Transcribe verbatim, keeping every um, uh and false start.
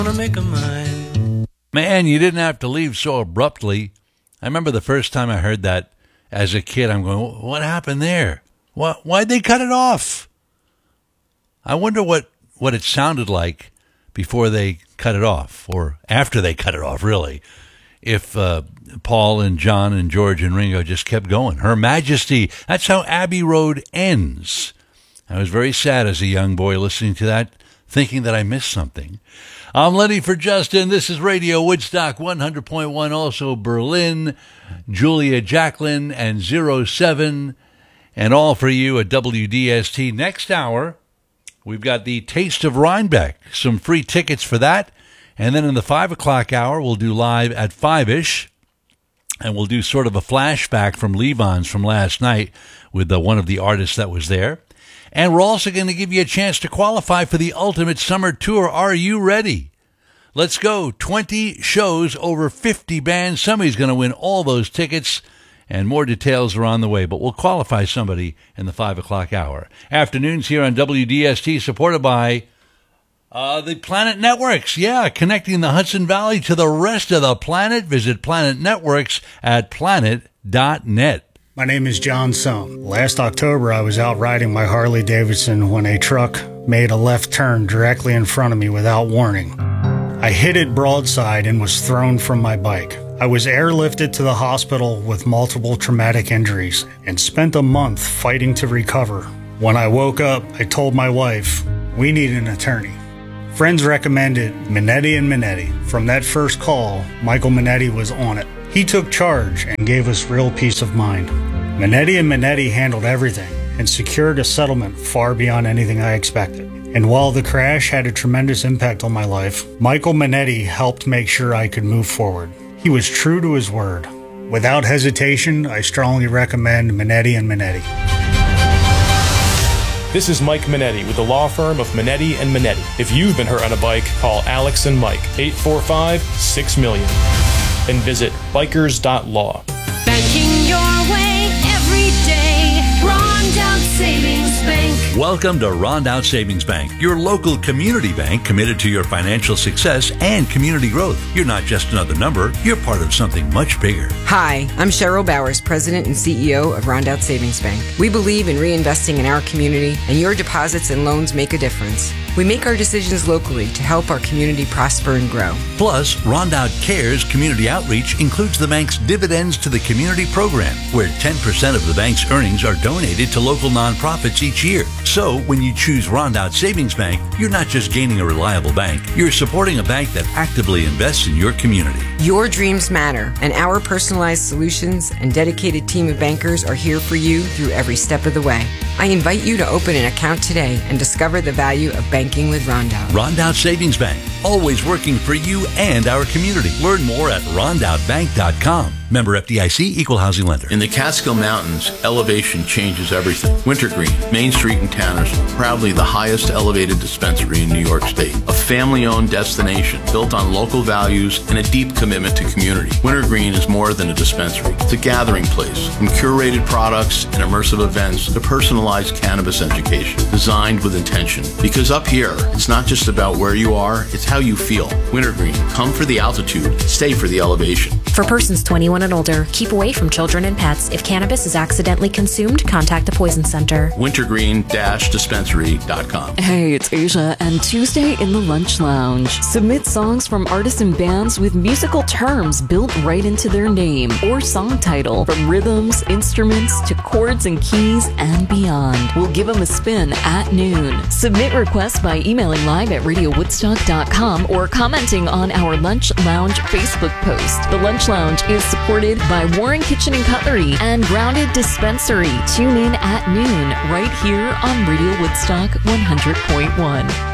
Wanna make a mine. Man, you didn't have to leave so abruptly. I remember the first time I heard that as a kid, I'm going, what happened there? What, why'd they cut it off? I wonder what, what it sounded like before they cut it off, or after they cut it off, really. If uh, Paul and John and George and Ringo just kept going. Her Majesty, that's how Abbey Road ends. I was very sad as a young boy listening to that, thinking that I missed something. I'm Lenny for Justin. This is Radio Woodstock one hundred point one, also Berlin, Julia Jacqueline, and zero seven, and all for you at W D S T. Next hour, we've got the Taste of Rhinebeck, some free tickets for that. And then in the five o'clock hour, we'll do live at five-ish, and we'll do sort of a flashback from Levon's from last night with the, one of the artists that was there. And we're also going to give you a chance to qualify for the Ultimate Summer Tour. Are you ready? Let's go. twenty shows, over fifty bands. Somebody's going to win all those tickets, and more details are on the way. But we'll qualify somebody in the five o'clock hour. Afternoons here on W D S T, supported by uh, the Planet Networks. Yeah, connecting the Hudson Valley to the rest of the planet. Visit Planet Networks at planet dot net. My name is John Sohn. Last October, I was out riding my Harley Davidson when a truck made a left turn directly in front of me without warning. I hit it broadside and was thrown from my bike. I was airlifted to the hospital with multiple traumatic injuries and spent a month fighting to recover. When I woke up, I told my wife, we need an attorney. Friends recommended Minetti and Minetti. From that first call, Michael Minetti was on it. He took charge and gave us real peace of mind. Minetti and Minetti handled everything and secured a settlement far beyond anything I expected. And while the crash had a tremendous impact on my life, Michael Minetti helped make sure I could move forward. He was true to his word. Without hesitation, I strongly recommend Minetti and Minetti. This is Mike Minetti with the law firm of Minetti and Minetti. If you've been hurt on a bike, call Alex and Mike, eight four five, six million. And visit bikers dot law. Banking your way every day. Rondout Savings Bank. Welcome to Rondout Savings Bank, your local community bank committed to your financial success and community growth. You're not just another number, you're part of something much bigger. Hi, I'm Cheryl Bowers, President and C E O of Rondout Savings Bank. We believe in reinvesting in our community, and your deposits and loans make a difference. We make our decisions locally to help our community prosper and grow. Plus, Rondout Cares community outreach includes the bank's Dividends to the Community program, where ten percent of the bank's earnings are donated to local nonprofits each year. So, when you choose Rondout Savings Bank, you're not just gaining a reliable bank, you're supporting a bank that actively invests in your community. Your dreams matter, and our personalized solutions and dedicated team of bankers are here for you through every step of the way. I invite you to open an account today and discover the value of banking with Rondout. Rondout Savings Bank, always working for you and our community. Learn more at rondout bank dot com. Member F D I C, Equal Housing Lender. In the Catskill Mountains, elevation changes everything. Wintergreen, Main Street in Tanner's, proudly the highest elevated dispensary in New York State. A family-owned destination built on local values and a deep commitment to community. Wintergreen is more than a dispensary. It's a gathering place, from curated products and immersive events to personalized cannabis education, designed with intention. Because up here, it's not just about where you are, it's how you feel. Wintergreen, come for the altitude, stay for the elevation. For persons twenty-one and older, keep away from children and pets. If cannabis is accidentally consumed, contact the Poison Center. wintergreen dash dispensary dot com. Hey, it's Asia, and Tuesday in the Lunch Lounge. Submit songs from artists and bands with musical terms built right into their name or song title, from rhythms, instruments, to chords and keys, and beyond. We'll give them a spin at noon. Submit requests by emailing live at radio woodstock dot com or commenting on our Lunch Lounge Facebook post. The Lunch Lounge is supported by Warren Kitchen and Cutlery and Grounded Dispensary. Tune in at noon right here on Radio Woodstock one hundred point one.